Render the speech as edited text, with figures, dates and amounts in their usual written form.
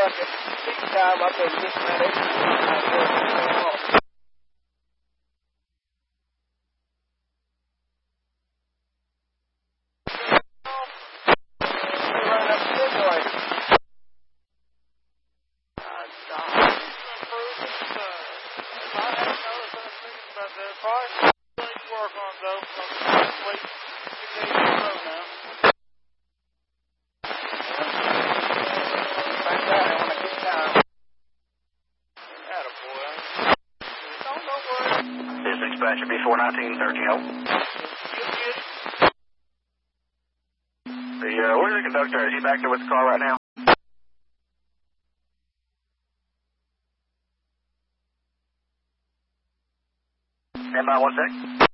truck at peak time up there just that 18. Dispatcher B419, 13-0. Where's the conductor? Is he back there with the car right now? Stand by 1 sec.